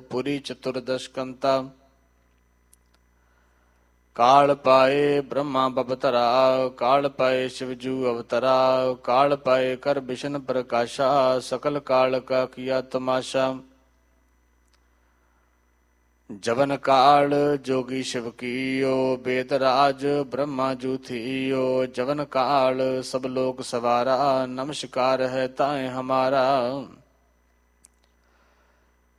पुरी चतुर्दश कंता। काल पाए ब्रह्मा बपतरा, काल पाए शिवजू अवतरा, काल पाए कर विष्णु प्रकाशा, सकल काल का किया तमाशा। जवन काल जोगी शिव कीयो, वेदराज ब्रह्मा जू थियो। जवन काल सब लोग सवारा, नमस्कार है ताए हमारा।